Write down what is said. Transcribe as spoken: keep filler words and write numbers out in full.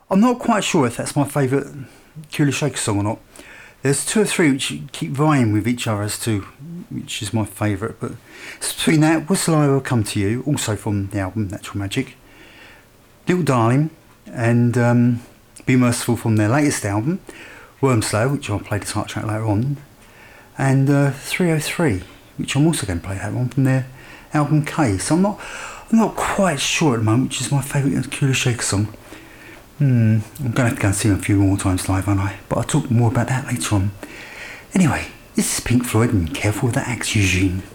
I'm not quite sure if that's my favourite Kula Shaker song or not. There's two or three which keep vying with each other as to which is my favourite, but between that, Whistle I Will Come to You, also from the album Natural Magic, Little Darling, and um, Be Merciful from their latest album, Wormslow, which I'll play the title track later on, and uh, three oh three, which I'm also going to play that one from their album K. So I'm not, I'm not quite sure at the moment which is my favourite Kula Shaker song. Hmm, I'm going to have to go and see them a few more times live, aren't I? But I'll talk more about that later on. Anyway, this is Pink Floyd and Careful with the Axe, Eugene.